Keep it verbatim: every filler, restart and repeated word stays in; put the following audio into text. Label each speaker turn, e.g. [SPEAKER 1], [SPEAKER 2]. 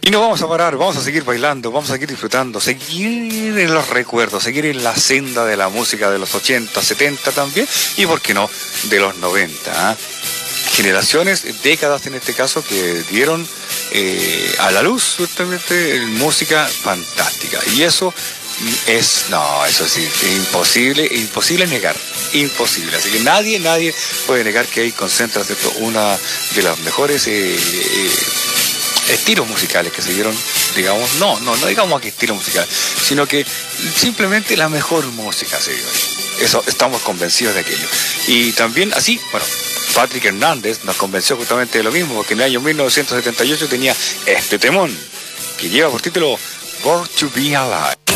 [SPEAKER 1] Y no vamos a parar, vamos a seguir bailando, vamos a seguir disfrutando, seguir en los recuerdos, seguir en la senda de la música de los ochenta, setenta también, y por qué no, de los noventa. ¿eh? Generaciones, décadas en este caso, que dieron eh, a la luz justamente música fantástica. Y eso es, no, eso sí, es imposible, imposible negar, imposible. Así que nadie, nadie puede negar que ahí concentra, ¿cierto?, una de las mejores eh, eh, estilos musicales que se dieron, digamos, no, no, no digamos aquí estilo musical, sino que simplemente la mejor música se dio ahí. Eso, estamos convencidos de aquello. Y también así, bueno, Patrick Hernández nos convenció justamente de lo mismo, porque en el año mil novecientos setenta y ocho tenía este temón, que lleva por título Born to Be Alive.